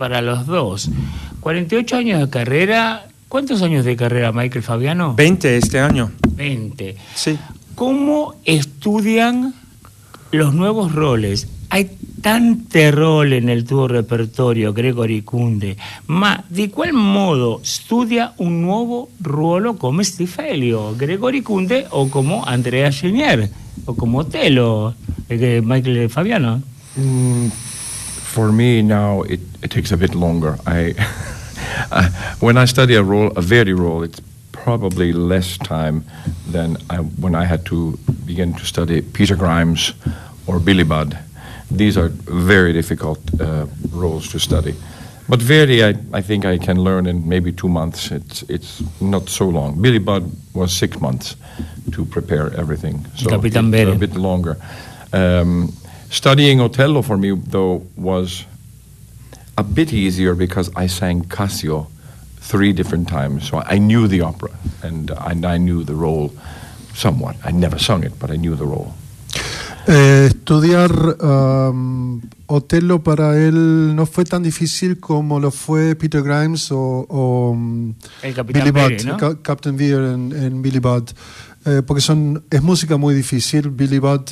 para los dos. 48 años de carrera. ¿Cuántos años de carrera, Michael Fabiano? 20 este año. 20. Sí. ¿Cómo estudian los nuevos roles? Hay tanto rol en el tuo repertorio, Gregory Kunde, ma di qual modo studia un nuovo ruolo come Stifelio, Gregory Kunde o como Andrea Chenier o como Otello, Michael Fabiano? For me now it takes a bit longer. When I study a Verdi role, it's probably less time than when I had to begin to study Peter Grimes or Billy Budd. These are very difficult roles to study. But Verdi, I think I can learn in maybe 2 months. It's not so long. Billy Budd was 6 months to prepare everything. So Capitan Verdi. A bit longer. Studying Otello for me, though, was a bit easier because I sang Cassio 3 different times. So I knew the opera and I knew the role somewhat. I never sung it, but I knew the role. Estudiar Otello para él no fue tan difícil como lo fue Peter Grimes o el Capitán Billy Verdi, Budd, ¿no? Captain Veer en Billy Budd, porque es música muy difícil. Billy Budd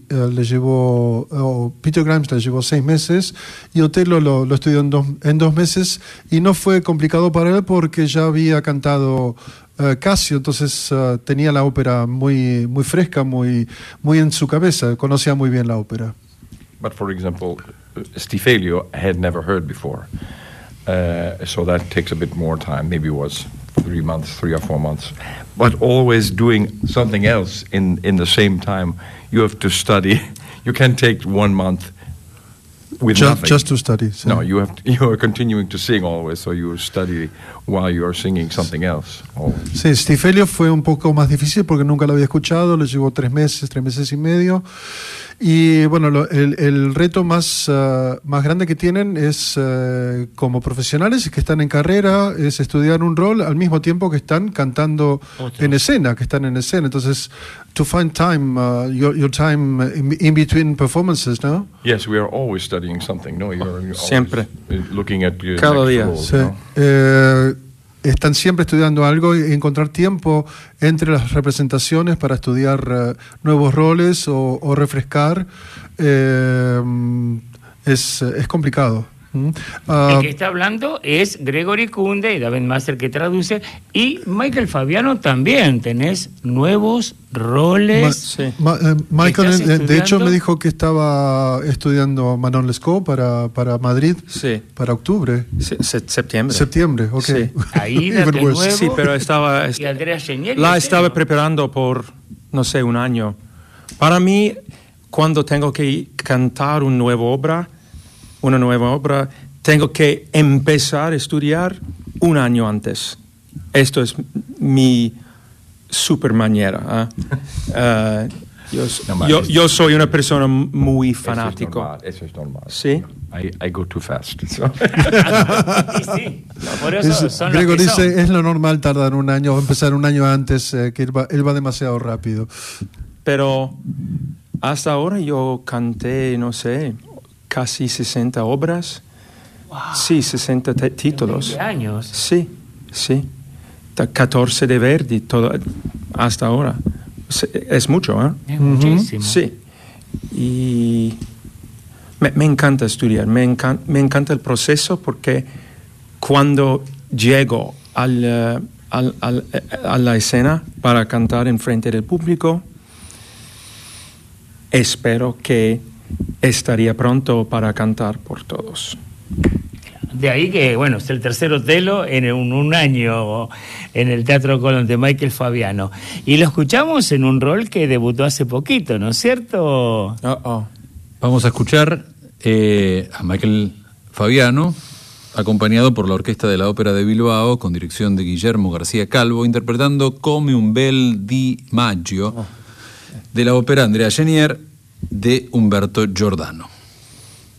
Peter Grimes le llevó 6 meses y Otello lo estudió en 2 meses y no fue complicado para él porque ya había cantado Cassio, entonces tenía la ópera muy fresca, muy en su cabeza, conocía muy bien la ópera. But for example, Stifelio I had never heard before, so that takes a bit more time. Maybe it was 3 or 4 months. But always doing something else in the same time. You have to study. You can't take 1 month with nothing. Just to study. Sí. No, you are continuing to sing always, so you study while you are singing something else. Always. Sí, Stifelio fue un poco más difícil porque nunca lo había escuchado, le llevó 3 meses y medio. Y bueno, el reto más grande que tienen es como profesionales que están en carrera, es estudiar un rol al mismo tiempo que están cantando en escena, Entonces, to find time, your time in between performances, ¿no? Yes, we are always studying something. No, you're always siempre looking at your cada next día. role, Sí. ¿no? Están siempre estudiando algo y encontrar tiempo entre las representaciones para estudiar nuevos roles o refrescar es complicado. El que está hablando es Gregory Kunde y David Master que traduce, y Michael Fabiano también. Tenés nuevos roles. Michael, de hecho, me dijo que estaba estudiando Manon Lescaut para Madrid, Sí. para octubre. Septiembre. Septiembre, ok. Sí. Ahí Even date worse. nuevo. Sí, pero estaba... Y Andrea Chenier. La estaba preparando por, no sé, 1 año. Para mí, cuando tengo que cantar una nueva obra, tengo que empezar a estudiar 1 año antes. Esto es mi super manera. Yo soy una persona muy fanático. Eso es normal. ¿Sí? I go too fast. So. Sí. No, por eso son los Gregor que son. dice, es lo normal tardar 1 año, empezar 1 año antes, que él va demasiado rápido. Pero hasta ahora yo canté, no sé, casi 60 obras. Wow. Sí, 60 títulos. 20 años. Sí. 14 de Verdi, todo, hasta ahora. Es mucho, ¿eh? Es muchísimo. Sí. Y me encanta estudiar, me encanta el proceso porque cuando llego a la escena para cantar en frente del público, espero que estaría pronto para cantar por todos. De ahí que, bueno, es el tercer Otello en un año en el Teatro Colón de Michael Fabiano. Y lo escuchamos en un rol que debutó hace poquito, ¿no es cierto? Vamos a escuchar a Michael Fabiano, acompañado por la Orquesta de la Ópera de Bilbao, con dirección de Guillermo García Calvo, interpretando Come un bel di maggio, de la ópera Andrea Chenier, de Humberto Giordano.